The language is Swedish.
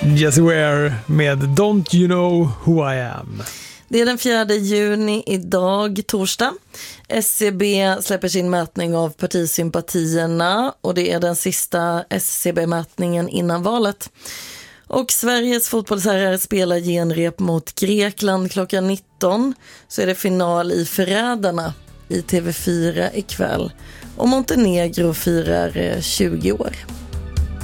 Jessie Ware med Don't You Know Who I Am. Det är den 4 juni idag, torsdag. SCB släpper sin mätning av partisympatierna och det är den sista SCB-mätningen innan valet. Och Sveriges fotbollsherrar spelar genrep mot Grekland klockan 19. Så är det final i Förrädarna i TV4 ikväll. Och Montenegro firar 20 år.